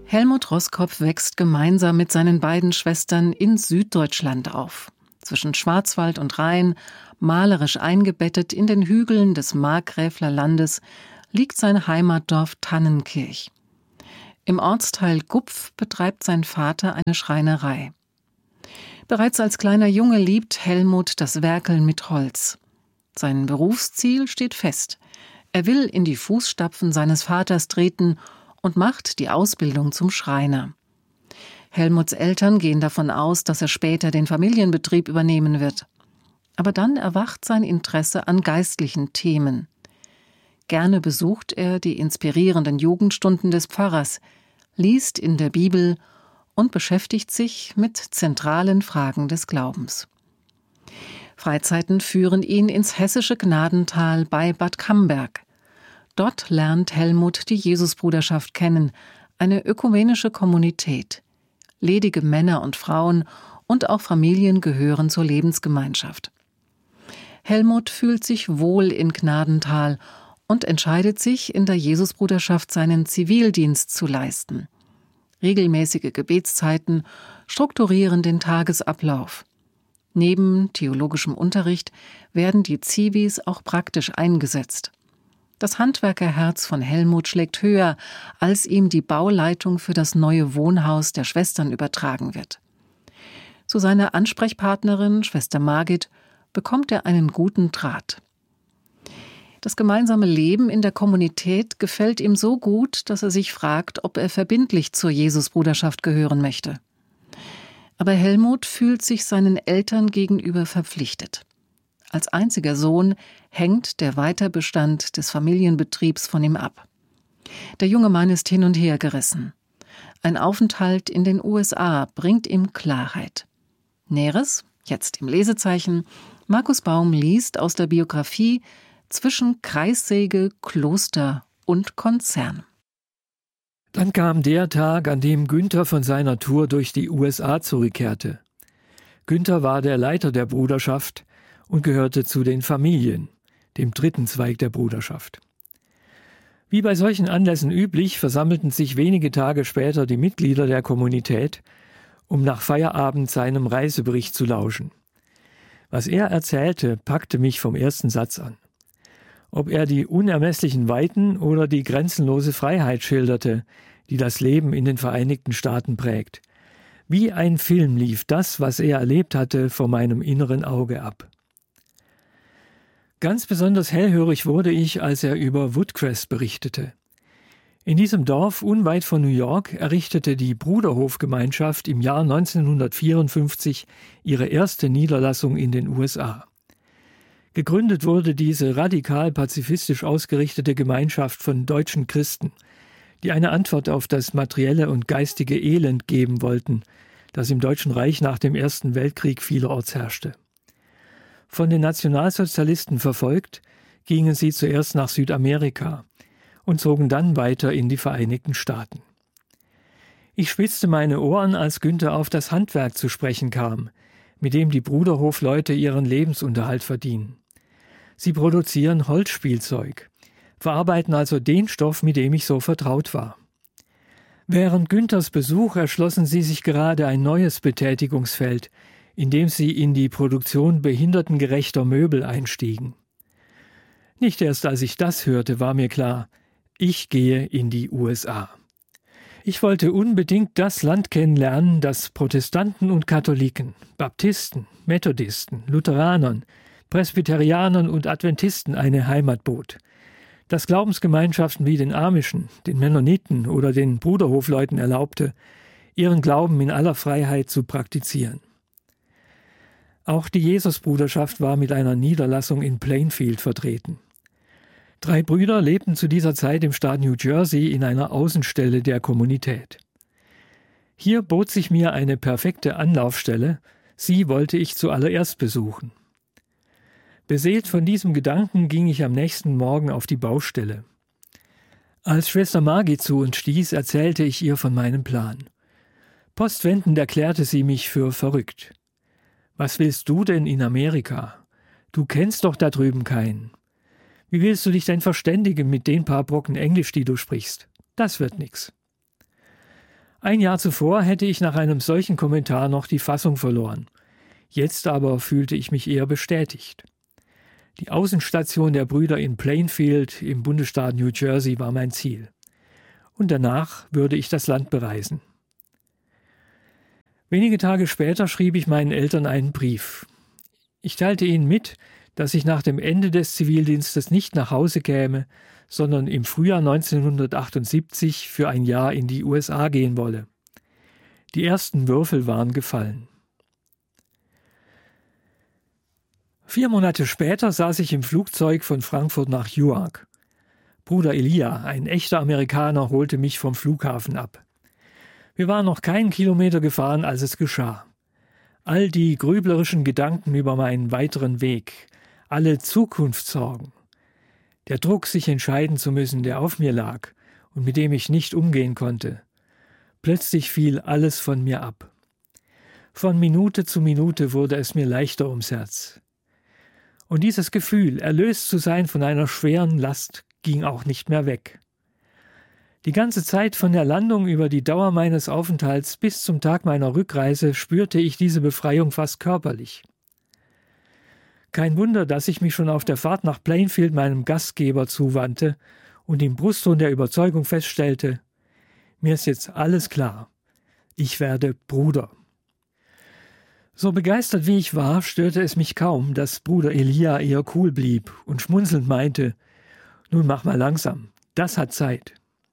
Helmut Roskopf wächst gemeinsam mit seinen beiden Schwestern in Süddeutschland auf. Zwischen Schwarzwald und Rhein, malerisch eingebettet in den Hügeln des Markgräfler Landes, liegt sein Heimatdorf Tannenkirch. Im Ortsteil Gupf betreibt sein Vater eine Schreinerei. Bereits als kleiner Junge liebt Helmut das Werkeln mit Holz. Sein Berufsziel steht fest. Er will in die Fußstapfen seines Vaters treten und macht die Ausbildung zum Schreiner. Helmuts Eltern gehen davon aus, dass er später den Familienbetrieb übernehmen wird. Aber dann erwacht sein Interesse an geistlichen Themen. Gerne besucht er die inspirierenden Jugendstunden des Pfarrers, liest in der Bibel und beschäftigt sich mit zentralen Fragen des Glaubens. Freizeiten führen ihn ins hessische Gnadental bei Bad Camberg. Dort lernt Helmut die Jesusbruderschaft kennen, eine ökumenische Kommunität. Ledige Männer und Frauen und auch Familien gehören zur Lebensgemeinschaft. Helmut fühlt sich wohl in Gnadental und entscheidet sich, in der Jesusbruderschaft seinen Zivildienst zu leisten. Regelmäßige Gebetszeiten strukturieren den Tagesablauf. Neben theologischem Unterricht werden die Zivis auch praktisch eingesetzt. Das Handwerkerherz von Helmut schlägt höher, als ihm die Bauleitung für das neue Wohnhaus der Schwestern übertragen wird. Zu seiner Ansprechpartnerin, Schwester Margit, bekommt er einen guten Draht. Das gemeinsame Leben in der Kommunität gefällt ihm so gut, dass er sich fragt, ob er verbindlich zur Jesusbruderschaft gehören möchte. Aber Helmut fühlt sich seinen Eltern gegenüber verpflichtet. Als einziger Sohn hängt der Weiterbestand des Familienbetriebs von ihm ab. Der junge Mann ist hin und her gerissen. Ein Aufenthalt in den USA bringt ihm Klarheit. Näheres, jetzt im Lesezeichen, Markus Baum liest aus der Biografie Zwischen Kreissäge, Kloster und Konzern. Dann kam der Tag, an dem Günther von seiner Tour durch die USA zurückkehrte. Günther war der Leiter der Bruderschaft und gehörte zu den Familien, dem dritten Zweig der Bruderschaft. Wie bei solchen Anlässen üblich, versammelten sich wenige Tage später die Mitglieder der Kommunität, um nach Feierabend seinem Reisebericht zu lauschen. Was er erzählte, packte mich vom ersten Satz an. Ob er die unermesslichen Weiten oder die grenzenlose Freiheit schilderte, die das Leben in den Vereinigten Staaten prägt. Wie ein Film lief das, was er erlebt hatte, vor meinem inneren Auge ab. Ganz besonders hellhörig wurde ich, als er über Woodcrest berichtete. In diesem Dorf unweit von New York errichtete die Bruderhofgemeinschaft im Jahr 1954 ihre erste Niederlassung in den USA. Gegründet wurde diese radikal pazifistisch ausgerichtete Gemeinschaft von deutschen Christen, die eine Antwort auf das materielle und geistige Elend geben wollten, das im Deutschen Reich nach dem Ersten Weltkrieg vielerorts herrschte. Von den Nationalsozialisten verfolgt, gingen sie zuerst nach Südamerika und zogen dann weiter in die Vereinigten Staaten. Ich spitzte meine Ohren, als Günther auf das Handwerk zu sprechen kam, mit dem die Bruderhofleute ihren Lebensunterhalt verdienen. Sie produzieren Holzspielzeug, verarbeiten also den Stoff, mit dem ich so vertraut war. Während Günthers Besuch erschlossen sie sich gerade ein neues Betätigungsfeld, indem sie in die Produktion behindertengerechter Möbel einstiegen. Nicht erst als ich das hörte, war mir klar, ich gehe in die USA. Ich wollte unbedingt das Land kennenlernen, das Protestanten und Katholiken, Baptisten, Methodisten, Lutheranern, Presbyterianern und Adventisten eine Heimat bot, das Glaubensgemeinschaften wie den Amischen, den Mennoniten oder den Bruderhofleuten erlaubte, ihren Glauben in aller Freiheit zu praktizieren. Auch die Jesusbruderschaft war mit einer Niederlassung in Plainfield vertreten. 3 Brüder lebten zu dieser Zeit im Staat New Jersey in einer Außenstelle der Kommunität. Hier bot sich mir eine perfekte Anlaufstelle, sie wollte ich zuallererst besuchen. Beseelt von diesem Gedanken ging ich am nächsten Morgen auf die Baustelle. Als Schwester Margit zu uns stieß, erzählte ich ihr von meinem Plan. Postwendend erklärte sie mich für verrückt. Was willst du denn in Amerika? Du kennst doch da drüben keinen. Wie willst du dich denn verständigen mit den paar Brocken Englisch, die du sprichst? Das wird nix. Ein Jahr zuvor hätte ich nach einem solchen Kommentar noch die Fassung verloren. Jetzt aber fühlte ich mich eher bestätigt. Die Außenstation der Brüder in Plainfield im Bundesstaat New Jersey war mein Ziel. Und danach würde ich das Land bereisen. Wenige Tage später schrieb ich meinen Eltern einen Brief. Ich teilte ihnen mit, dass ich nach dem Ende des Zivildienstes nicht nach Hause käme, sondern im Frühjahr 1978 für ein Jahr in die USA gehen wolle. Die ersten Würfel waren gefallen. 4 Monate später saß ich im Flugzeug von Frankfurt nach Newark. Bruder Elia, ein echter Amerikaner, holte mich vom Flughafen ab. Wir waren noch keinen Kilometer gefahren, als es geschah. All die grüblerischen Gedanken über meinen weiteren Weg, alle Zukunftssorgen, der Druck, sich entscheiden zu müssen, der auf mir lag und mit dem ich nicht umgehen konnte. Plötzlich fiel alles von mir ab. Von Minute zu Minute wurde es mir leichter ums Herz. Und dieses Gefühl, erlöst zu sein von einer schweren Last, ging auch nicht mehr weg. Die ganze Zeit von der Landung über die Dauer meines Aufenthalts bis zum Tag meiner Rückreise spürte ich diese Befreiung fast körperlich. Kein Wunder, dass ich mich schon auf der Fahrt nach Plainfield meinem Gastgeber zuwandte und im Brustton der Überzeugung feststellte: Mir ist jetzt alles klar. Ich werde Bruder. So begeistert wie ich war, störte es mich kaum, dass Bruder Elia eher cool blieb und schmunzelnd meinte: Nun mach mal langsam, das hat Zeit.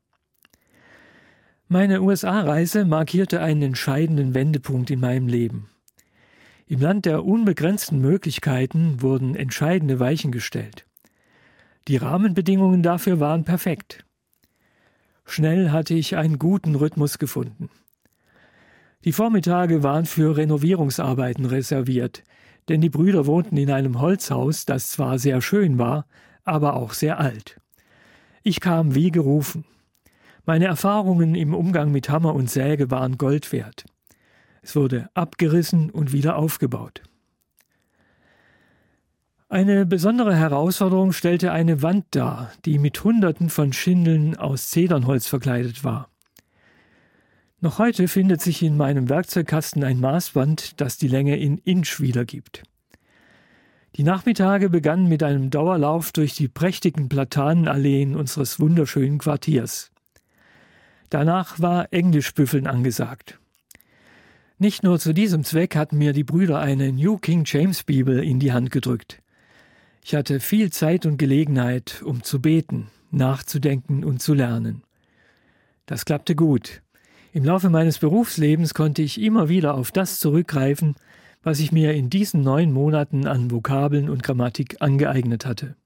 Meine USA-Reise markierte einen entscheidenden Wendepunkt in meinem Leben. Im Land der unbegrenzten Möglichkeiten wurden entscheidende Weichen gestellt. Die Rahmenbedingungen dafür waren perfekt. Schnell hatte ich einen guten Rhythmus gefunden. Die Vormittage waren für Renovierungsarbeiten reserviert, denn die Brüder wohnten in einem Holzhaus, das zwar sehr schön war, aber auch sehr alt. Ich kam wie gerufen. Meine Erfahrungen im Umgang mit Hammer und Säge waren Gold wert. Es wurde abgerissen und wieder aufgebaut. Eine besondere Herausforderung stellte eine Wand dar, die mit Hunderten von Schindeln aus Zedernholz verkleidet war. Noch heute findet sich in meinem Werkzeugkasten ein Maßband, das die Länge in Inch wiedergibt. Die Nachmittage begannen mit einem Dauerlauf durch die prächtigen Platanenalleen unseres wunderschönen Quartiers. Danach war Englischbüffeln angesagt. Nicht nur zu diesem Zweck hatten mir die Brüder eine New King James Bibel in die Hand gedrückt. Ich hatte viel Zeit und Gelegenheit, um zu beten, nachzudenken und zu lernen. Das klappte gut. Im Laufe meines Berufslebens konnte ich immer wieder auf das zurückgreifen, was ich mir in diesen 9 Monaten an Vokabeln und Grammatik angeeignet hatte.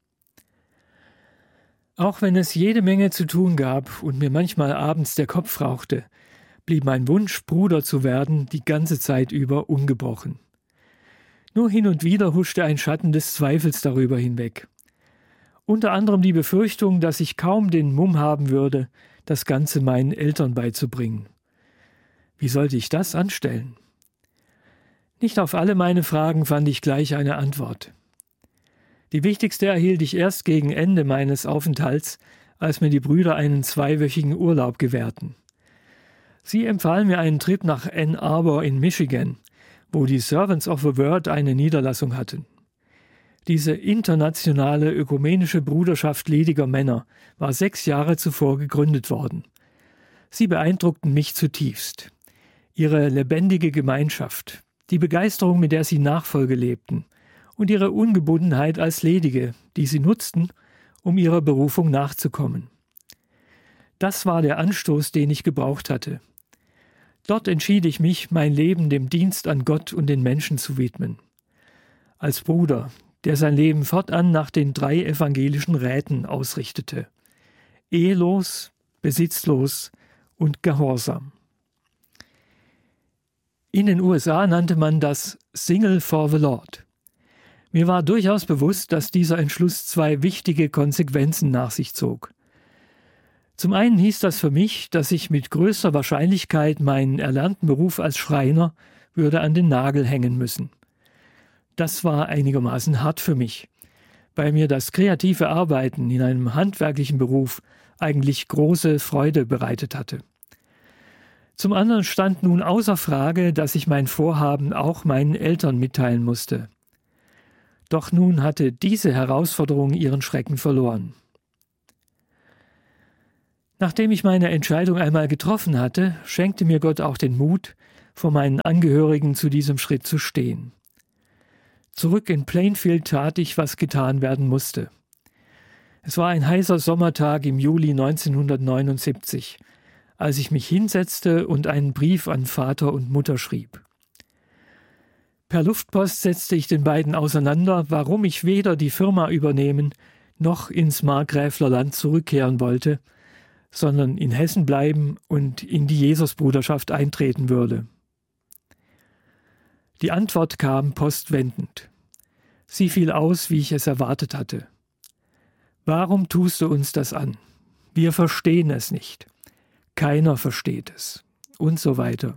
Auch wenn es jede Menge zu tun gab und mir manchmal abends der Kopf rauchte, blieb mein Wunsch, Bruder zu werden, die ganze Zeit über ungebrochen. Nur hin und wieder huschte ein Schatten des Zweifels darüber hinweg. Unter anderem die Befürchtung, dass ich kaum den Mumm haben würde, das Ganze meinen Eltern beizubringen. Wie sollte ich das anstellen? Nicht auf alle meine Fragen fand ich gleich eine Antwort. Die wichtigste erhielt ich erst gegen Ende meines Aufenthalts, als mir die Brüder einen 2-wöchigen Urlaub gewährten. Sie empfahlen mir einen Trip nach Ann Arbor in Michigan, wo die Servants of the Word eine Niederlassung hatten. Diese internationale ökumenische Bruderschaft lediger Männer war 6 Jahre zuvor gegründet worden. Sie beeindruckten mich zutiefst. Ihre lebendige Gemeinschaft, die Begeisterung, mit der sie Nachfolge lebten, und ihre Ungebundenheit als Ledige, die sie nutzten, um ihrer Berufung nachzukommen. Das war der Anstoß, den ich gebraucht hatte. Dort entschied ich mich, mein Leben dem Dienst an Gott und den Menschen zu widmen. Als Bruder, der sein Leben fortan nach den 3 evangelischen Räten ausrichtete: ehelos, besitzlos und gehorsam. In den USA nannte man das Single for the Lord. Mir war durchaus bewusst, dass dieser Entschluss 2 wichtige Konsequenzen nach sich zog. Zum einen hieß das für mich, dass ich mit größter Wahrscheinlichkeit meinen erlernten Beruf als Schreiner würde an den Nagel hängen müssen. Das war einigermaßen hart für mich, weil mir das kreative Arbeiten in einem handwerklichen Beruf eigentlich große Freude bereitet hatte. Zum anderen stand nun außer Frage, dass ich mein Vorhaben auch meinen Eltern mitteilen musste. Doch nun hatte diese Herausforderung ihren Schrecken verloren. Nachdem ich meine Entscheidung einmal getroffen hatte, schenkte mir Gott auch den Mut, vor meinen Angehörigen zu diesem Schritt zu stehen. Zurück in Plainfield tat ich, was getan werden musste. Es war ein heißer Sommertag im Juli 1979, als ich mich hinsetzte und einen Brief an Vater und Mutter schrieb. Per Luftpost setzte ich den beiden auseinander, warum ich weder die Firma übernehmen noch ins Markgräfler Land zurückkehren wollte, sondern in Hessen bleiben und in die Jesusbruderschaft eintreten würde. Die Antwort kam postwendend. Sie fiel aus, wie ich es erwartet hatte. Warum tust du uns das an? Wir verstehen es nicht. Keiner versteht es. Und so weiter.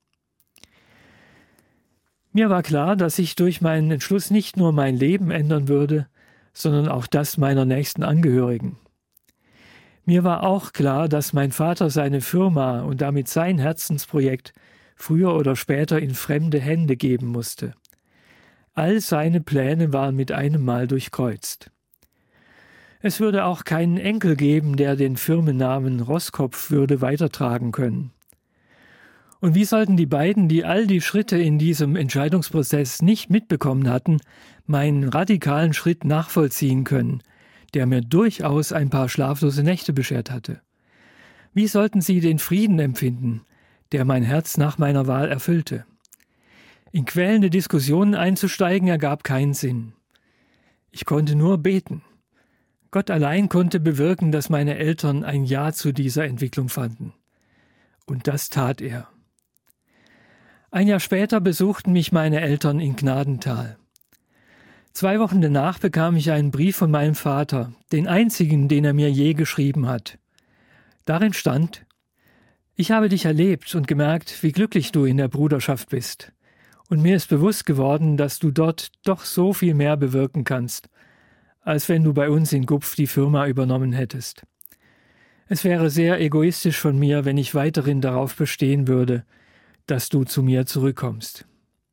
Mir war klar, dass ich durch meinen Entschluss nicht nur mein Leben ändern würde, sondern auch das meiner nächsten Angehörigen. Mir war auch klar, dass mein Vater seine Firma und damit sein Herzensprojekt früher oder später in fremde Hände geben musste. All seine Pläne waren mit einem Mal durchkreuzt. Es würde auch keinen Enkel geben, der den Firmennamen Roskopf würde weitertragen können. Und wie sollten die beiden, die all die Schritte in diesem Entscheidungsprozess nicht mitbekommen hatten, meinen radikalen Schritt nachvollziehen können, der mir durchaus ein paar schlaflose Nächte beschert hatte? Wie sollten sie den Frieden empfinden, der mein Herz nach meiner Wahl erfüllte? In quälende Diskussionen einzusteigen ergab keinen Sinn. Ich konnte nur beten. Gott allein konnte bewirken, dass meine Eltern ein Ja zu dieser Entwicklung fanden. Und das tat er. Ein Jahr später besuchten mich meine Eltern in Gnadenthal. 2 Wochen danach bekam ich einen Brief von meinem Vater, den einzigen, den er mir je geschrieben hat. Darin stand: Ich habe dich erlebt und gemerkt, wie glücklich du in der Bruderschaft bist. Und mir ist bewusst geworden, dass du dort doch so viel mehr bewirken kannst, als wenn du bei uns in Gupf die Firma übernommen hättest. Es wäre sehr egoistisch von mir, wenn ich weiterhin darauf bestehen würde, dass du zu mir zurückkommst.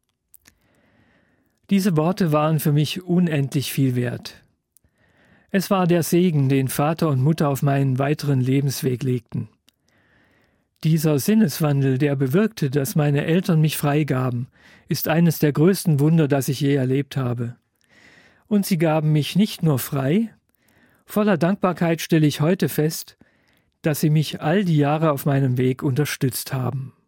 Diese Worte waren für mich unendlich viel wert. Es war der Segen, den Vater und Mutter auf meinen weiteren Lebensweg legten. Dieser Sinneswandel, der bewirkte, dass meine Eltern mich freigaben, ist eines der größten Wunder, das ich je erlebt habe. Und sie gaben mich nicht nur frei, voller Dankbarkeit stelle ich heute fest, dass sie mich all die Jahre auf meinem Weg unterstützt haben.